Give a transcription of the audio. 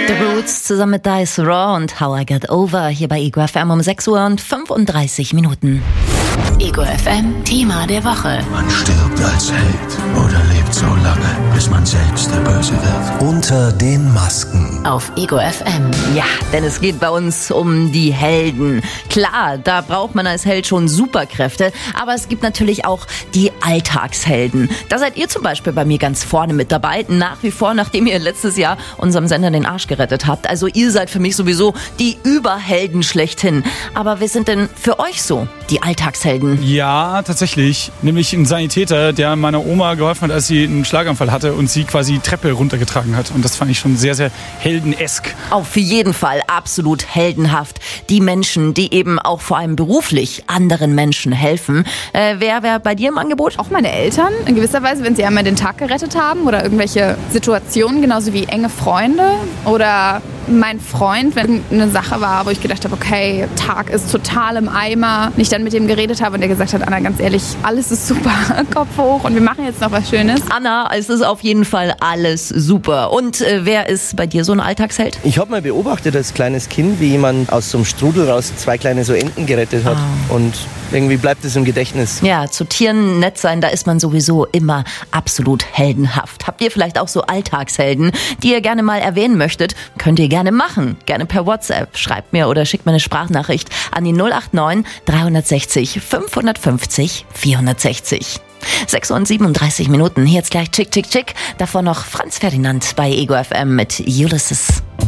The Roots zusammen mit Dice Raw und How I Got Over hier bei Ego FM um 6 Uhr und 35 Minuten. Ego FM Thema der Woche. Man stirbt als Held oder lebt so lange, bis man selbst der Böse wird. Unter den Masken. Auf Ego FM. Ja, denn es geht bei uns um die Helden. Klar, da braucht man als Held schon Superkräfte, aber es gibt natürlich auch die Alltagshelden. Da seid ihr zum Beispiel bei mir ganz vorne mit dabei, nach wie vor, nachdem ihr letztes Jahr unserem Sender den Arsch gerettet habt. Also ihr seid für mich sowieso die Überhelden schlechthin. Aber wer sind denn für euch so die Alltagshelden? Ja, tatsächlich. Nämlich ein Sanitäter, der meiner Oma geholfen hat, als sie einen Schlaganfall hatte und sie quasi die Treppe runtergetragen hat. Und das fand ich schon sehr, sehr heldenesk. Auf jeden Fall absolut heldenhaft. Die Menschen, die eben auch vor allem beruflich anderen Menschen helfen. Wer wäre bei dir im Angebot? Auch meine Eltern, in gewisser Weise, wenn sie einmal den Tag gerettet haben oder irgendwelche Situationen, genauso wie enge Freunde oder mein Freund, wenn eine Sache war, wo ich gedacht habe, okay, Tag ist total im Eimer, ich dann mit dem geredet habe und der gesagt hat, Anna, ganz ehrlich, alles ist super, Kopf hoch und wir machen jetzt noch was Schönes. Anna, es ist auf jeden Fall alles super. Und wer ist bei dir so ein Alltagsheld? Ich habe mal beobachtet als kleines Kind, wie jemand aus so einem Strudel raus 2 kleine so Enten gerettet hat. Und irgendwie bleibt es im Gedächtnis. Ja, zu Tieren nett sein, da ist man sowieso immer absolut heldenhaft. Habt ihr vielleicht auch so Alltagshelden, die ihr gerne mal erwähnen möchtet? Könnt ihr gerne machen. Gerne per WhatsApp. Schreibt mir oder schickt mir eine Sprachnachricht an die 089 360 550 460. 6 und 37 Minuten. Hier jetzt gleich Chick, Chick, Chick. Davor noch Franz Ferdinand bei Ego FM mit Ulysses.